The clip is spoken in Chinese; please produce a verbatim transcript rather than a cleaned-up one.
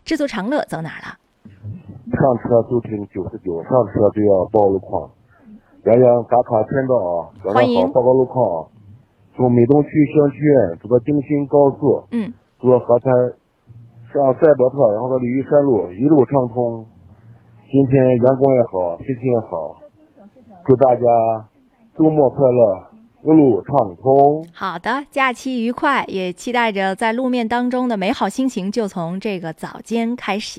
知足常乐走哪儿了？ 上车就听九十九，上车就要报路况。洋洋打卡签到啊！早上好，报告路况啊！从美东区商区院走到京新高速， 嗯， 走到河滩，上赛博特，然后到鲤鱼山路，一路畅通。今天阳光也好，天气也好，祝大家周末快乐，一路畅通。 好的，假期愉快，也期待着在路面当中的美好心情就从这个早间开始。